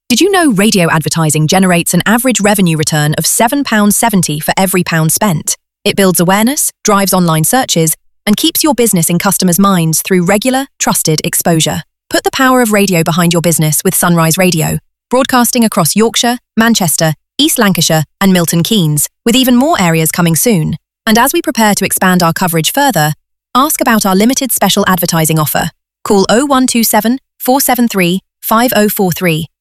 Did you know radio advertising generates an average revenue return of £7.70 for every pound spent? It builds awareness, drives online searches, and keeps your business in customers' minds through regular, trusted exposure. Put the power of radio behind your business with Sunrise Radio, broadcasting across Yorkshire, Manchester, East Lancashire, and Milton Keynes, with even more areas coming soon. And as we prepare to expand our coverage further, ask about our limited special advertising offer. Call 0127 473 5043